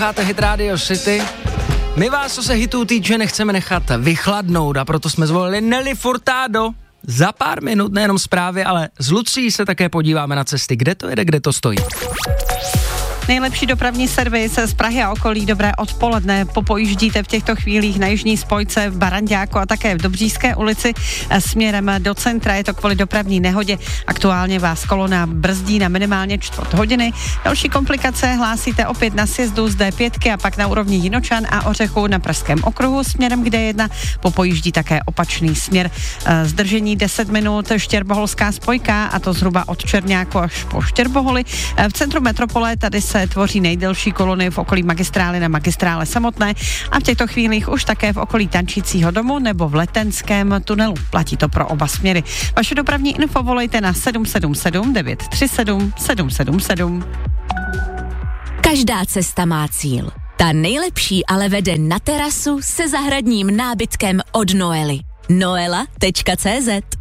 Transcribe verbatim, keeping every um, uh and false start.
Posloucháte Hit Radio City. My vás, co se hitů týče, nechceme nechat vychladnout a proto jsme zvolili Nelly Furtado. Za pár minut nejenom zprávy, ale s Lucí se také podíváme na cesty, kde to jede, kde to stojí. Nejlepší dopravní servis z Prahy a okolí, dobré odpoledne. Popojíždíte v těchto chvílích na jižní spojce v Baranďáku a také v Dobříšské ulici směrem do centra. Je to kvůli dopravní nehodě. Aktuálně vás kolona brzdí na minimálně čtvrt hodiny. Další komplikace hlásíte opět na sjezdu z D pět a pak na úrovni Jinočan a Ořechu na Pražském okruhu směrem k D jedna. Popojíždí také opačný směr. Zdržení deset minut, Štěrboholská spojka, a to zhruba od Čerňáku až po Štěrboholi. V centru metropole tady se tvoří nejdelší kolony v okolí magistrály na magistrále samotné a v těchto chvílích už také v okolí Tančícího domu nebo v Letenském tunelu. Platí to pro oba směry. Vaše dopravní info volejte na sedm sedm sedm devět tři sedm sedm sedm sedm. Každá cesta má cíl. Ta nejlepší ale vede na terasu se zahradním nábytkem od Noely. noela tečka cé zet